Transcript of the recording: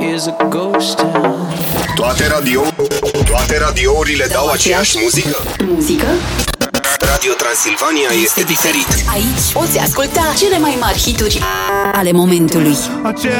is a ghost town. Toate radiourile dau aceeași muzică? Muzică? Radio Transilvania este diferit. Aici poți asculta cele mai mari hituri ale momentului.